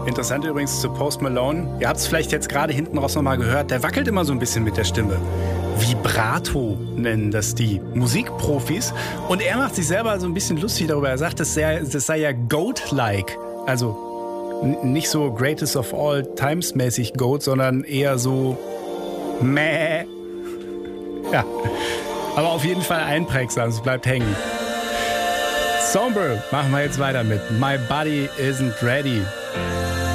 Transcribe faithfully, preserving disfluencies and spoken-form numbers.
Interessant übrigens zu Post Malone. Ihr habt es vielleicht jetzt gerade hinten raus nochmal gehört. Der wackelt immer so ein bisschen mit der Stimme. Vibrato nennen das die Musikprofis. Und er macht sich selber so ein bisschen lustig darüber. Er sagt, das sei, das sei ja Goat-like. Also n- nicht so Greatest of All Times mäßig Goat, sondern eher so Mäh. Ja, aber auf jeden Fall einprägsam. Es bleibt hängen. Sombre machen wir jetzt weiter mit My Body Isn't Ready.